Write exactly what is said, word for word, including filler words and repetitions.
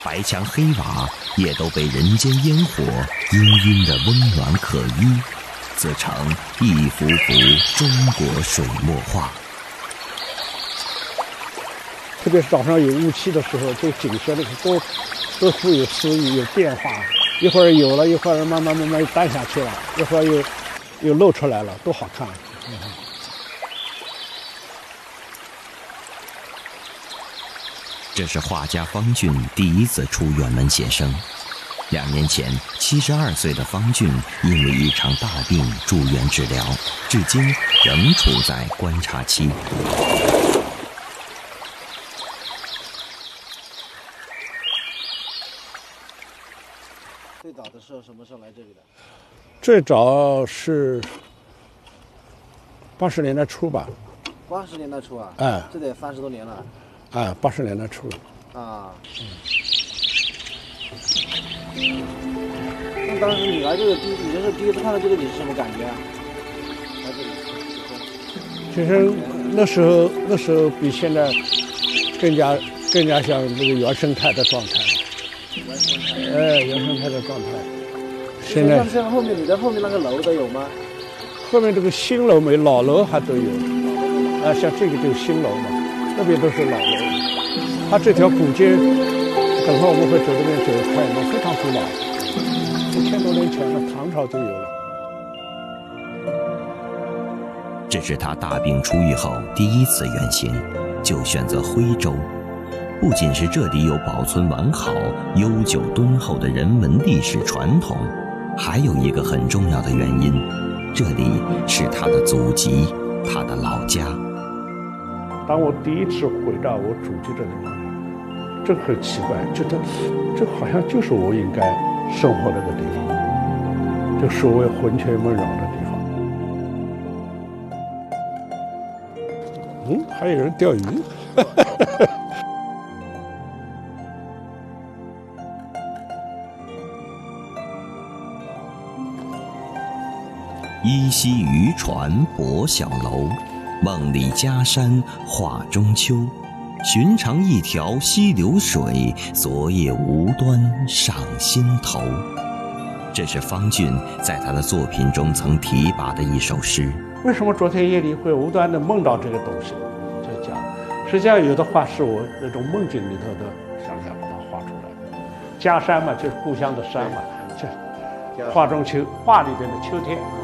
白墙黑瓦也都被人间烟火氤氲的温暖可依，自成一幅幅中国水墨画。 特别是早上有雾气的时候，这景色那个多多富有诗意，有变化，一会儿有了，一会儿慢慢慢慢淡下去了，一会儿又又露出来了，多好看。嗯， 这是画家方俊第一次出远门写生。两年前，七十二岁的方俊因为一场大病住院治疗，至今仍处在观察期。 最早的时候什么时候来这里的？ 最早是八十年代初吧。 八十年代初啊？ 哎， 这得三十多年了。 哎，八十年代初。 啊。嗯。那当时你来这个第，你这是第一次看到这个，你是什么感觉啊？来这里。 其实那时候那时候比现在更加更加像那个原生态的状态。 原生态。 哎，原生态的状态。现在像后面你的后面那个楼都有吗？ 后面这个新楼没，老楼还都有。啊，像这个就是新楼嘛，那边都是老楼。它这条古街，等会我们会走这边走看，那非常古老，一千多年前了，唐朝就有了。 这是他大病初愈后第一次远行，就选择徽州。不仅是这里有保存完好、悠久敦厚的人文历史传统，还有一个很重要的原因，这里是他的祖籍，他的老家。 当我第一次回到我祖籍这地方，这很奇怪，觉得这好像就是我应该生活的个地方，就所谓魂牵梦绕的地方。嗯，还有人钓鱼。 依稀渔船泊小楼，梦里家山画中秋。寻常一条溪流水，昨夜无端上心头。这是方俊在他的作品中曾提拔的一首诗。 为什么昨天夜里会无端的梦到这个东西？就讲，实际上有的画是我那种梦境里头的想象把它画出来。家山嘛，就是故乡的山嘛，就画中秋，画里边的秋天。